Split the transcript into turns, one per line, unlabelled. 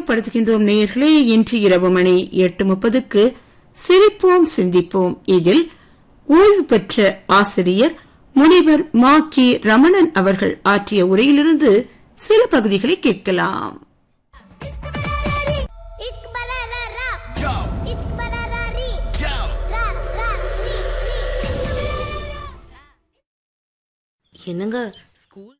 ஞாபகப்படுத்துகின்றோம் நேயர்களே, இன்று இரவு மணி 8:30க்கு சிரிப்போம் சிந்திப்போம். இதில் ஓய்வு பெற்ற ஆசிரியர் முனைவர் மா கி ரமணன் அவர்கள் ஆற்றிய உரையிலிருந்து சில பகுதிகளை கேட்கலாம்.
என்னங்க ஸ்கூல்